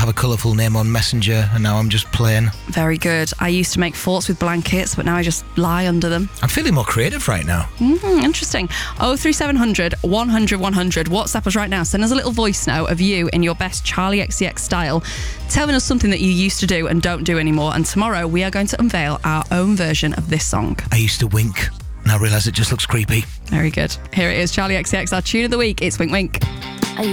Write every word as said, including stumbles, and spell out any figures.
a colourful name on Messenger, and now I'm just plain. Very good. I used to make forts with blankets, but now I just lie under them. I'm feeling more creative right now. Mm, interesting. oh three seven hundred, one hundred, one hundred. WhatsApp us right now. Send us a little voice note of you in your best Charlie X C X style, telling us something that you used to do and don't do anymore. And tomorrow we are going to unveil our own version of this song. I used to wink, and I realise it just looks creepy. Very good. Here it is, Charlie X C X, our tune of the week. It's Wink Wink.